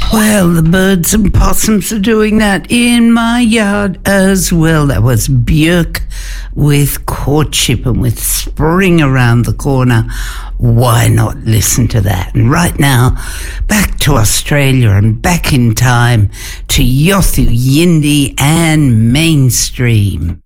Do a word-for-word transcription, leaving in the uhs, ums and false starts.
Well, the birds and possums are doing that in my yard as well. That was Björk with Courtship, and with spring around the corner, why not listen to that? And right now, back to Australia and back in time to Yothu Yindi and Mainstream.